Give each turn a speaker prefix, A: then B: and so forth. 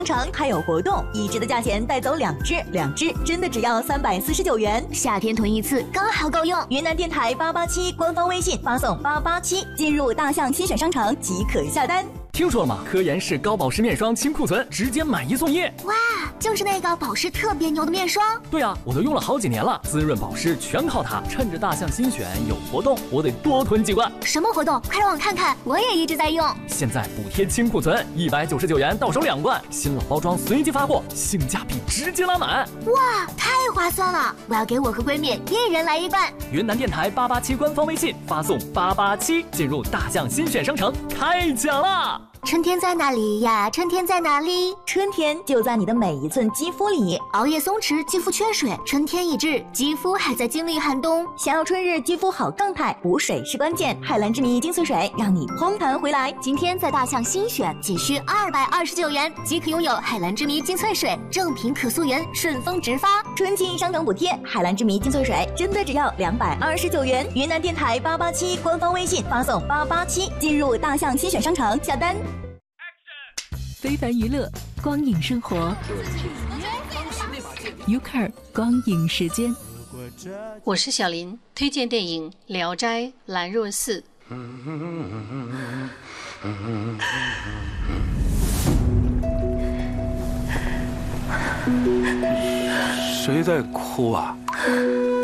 A: 城还有活动，1支的价钱带走2支，2支真的只要349元。
B: 夏天囤一次刚好够用。
A: 云南电台887官方微信发送887，进入大象新选商城即可下单。
C: 听说了吗？科颜氏高保湿面霜清库存，直接买1送1。
B: 哇，就是那个保湿特别牛的面霜。
C: 对啊，我都用了好几年了，滋润保湿全靠它。趁着大象新选有活动，我得多囤几罐。
B: 什么活动？快让我看看，我也一直在用。
C: 现在补贴清库存，199元到手2罐，新老包装随机发货，性价比直接拉满。
B: 哇，太划算了！我要给我和闺蜜1人来1罐。
C: 云南电台887官方微信发送887，进入大象新选商城开奖啦！
B: 春天在哪里呀？春天在哪里？
A: 春天就在你的每一寸肌肤里。
B: 熬夜松弛，肌肤缺水，春天已至，肌肤还在经历寒冬。
A: 想要春日肌肤好状态，补水是关键。海蓝之谜精粹水让你嘭弹回来。
B: 今天在大象新选，仅需229元即可拥有海蓝之谜精粹水，正品可溯源，顺丰直发。
A: 春季商城补贴，海蓝之谜精粹水真的只要229元。云南电台887官方微信发送887，进入大象新选商城下单。
D: 非凡娱乐，光影生活 ，UCAR 光影时间。
E: 我是小林，推荐电影《聊斋兰若寺》。
F: 谁在哭啊？